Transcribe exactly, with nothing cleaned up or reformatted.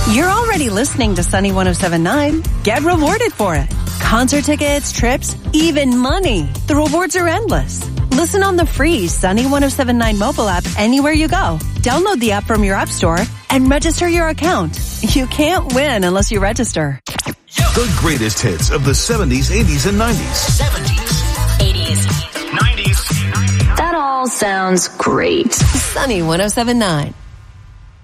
You're already listening to Sunny one oh seven point nine. Get rewarded for it. Concert tickets, trips, even money. The rewards are endless. Listen on the free Sunny one oh seven point nine mobile app anywhere you go. Download the app from your app store and register your account. You can't win unless you register. The greatest hits of the seventies, eighties, and nineties. seventies, eighties, nineties. That all sounds great. Sunny one oh seven point nine.